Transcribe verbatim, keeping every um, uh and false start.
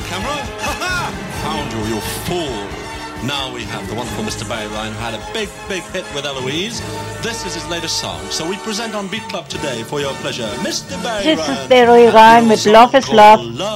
on camera. Ha ha! Found you, you fool. Now we have the wonderful Mister Barry Ryan, who had a big, big hit with Eloise. This is his latest song. So we present on Beat Club today, for your pleasure, Mister Barry This Ryan. is Barry Ryan with Love is Love.